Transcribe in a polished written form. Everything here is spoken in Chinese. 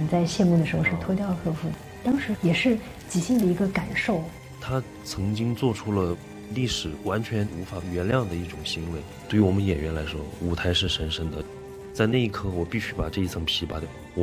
们在谢幕的时候是脱掉和服，当时也是即兴的一个感受。 他曾经做出了历史完全无法原谅的一种行为。对于我们演员来说，舞台是神圣的，在那一刻我必须把这一层皮扒掉。我